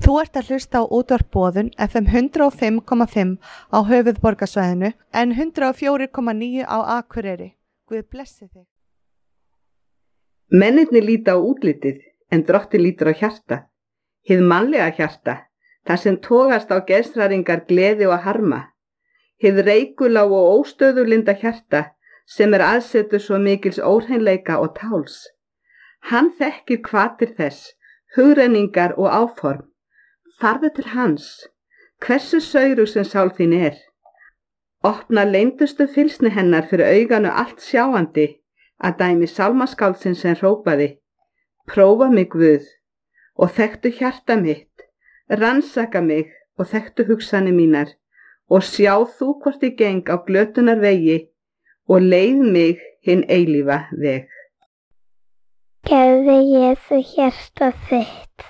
Þú ert að hlusta á útvarp Boðun FM 105,5 á höfuðborgarsvæðinu en 104,9 á Akureyri. Guð blessi þig. Mennirnir líta á útlitið en Drottinn lítur á hjarta. Hið mannlega hjarta, þar sem togast á geðshræringar gleði og harma. Hið reikulága og óstöðulinda hjarta sem aðsetur svo mikils óhreinleika og táls. Hann þekkir hvatir þess, hugrenningar og áform. Farðu til hans, hversu saurug sem sál þín Opna leyndustu fylsni hennar fyrir auganu allt sjáandi, að dæmi sálmaskáldsins sem hrópaði: Prófa mig Guð og þekktu hjarta mitt, rannsaka mig og þekktu hugsanir mínar og sjá þú hvort ég geng á glötunar vegi og leið mig hinn eilífa veg. Gefðu Jesú hjarta þitt.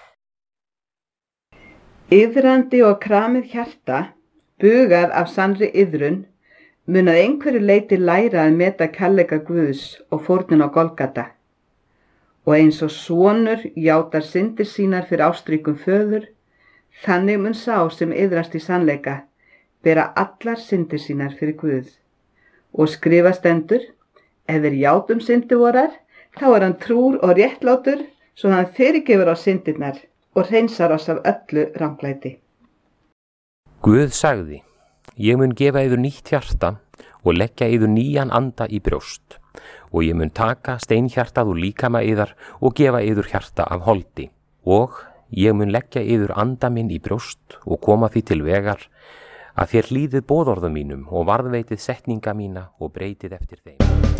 Iðrandi og kramið hjarta, bugað af sannri iðrun, mun að einhverju leyti læra að meta kærleika Guðs og fórnin á Golgata. Og eins og sonur játar syndir sínar fyrir ástríkum föður, þannig mun sá sem iðrast í sannleika bera allar syndir sínar fyrir Guð. Og skrifa stendur: ef við játum syndir vorar, þá hann trúr og réttlátur, svo hann fyrirgefur á syndirnar og hreinsar oss af öllu ranglæti. Guð sagði: Ég mun gefa yður nýtt hjarta og leggja yður nýjan anda í brjóst, og ég mun taka steinhjartað úr líkama yðar og gefa yður hjarta af holdi, og ég mun leggja yður anda minn í brjóst og koma því til vegar að þér hlýðið boðorðum mínum og varðveitið setninga mína og breytið eftir þeim.